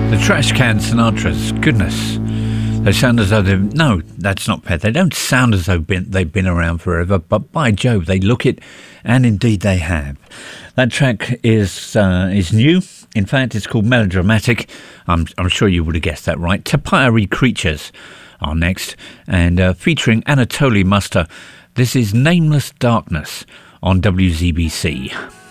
The Trash Can Sinatras, goodness. They sound as though they've... No, that's not fair. They don't sound as though they've been around forever, but by Jove, they look it, and indeed they have. That track is new. In fact, it's called Melodramatic. I'm sure you would have guessed that right. Tapiri Creatures are next, and featuring Anatoly Muster. This is Nameless Darkness on WZBC.